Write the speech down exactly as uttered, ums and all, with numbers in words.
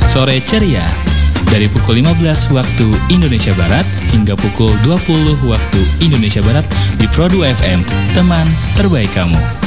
Sore Ceria dari pukul lima belas waktu Indonesia Barat hingga pukul dua puluh waktu Indonesia Barat di Pro dua F M, teman terbaik kamu.